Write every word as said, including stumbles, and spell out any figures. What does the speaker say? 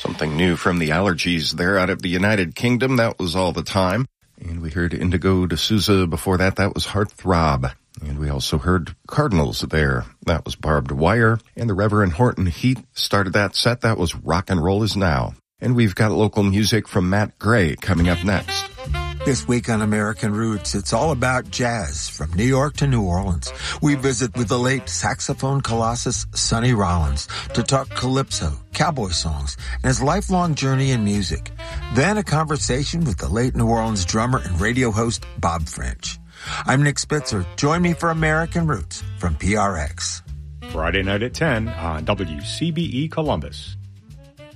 Something new from the Allergies there out of the United Kingdom. That was All the Time. And we heard Indigo D'Souza before that. That was Heartthrob. And we also heard Cardinals there. That was Barbed Wire. And the Reverend Horton Heat started that set. That was Rock and Roll Is Now. And we've got local music from Matt Gray coming up next. This week on American Roots, it's all about jazz from New York to New Orleans. We visit with the late saxophone colossus Sonny Rollins to talk calypso, cowboy songs, and his lifelong journey in music. Then a conversation with the late New Orleans drummer and radio host Bob French. I'm Nick Spitzer. Join me for American Roots from P R X. Friday night at ten on W C B E Columbus.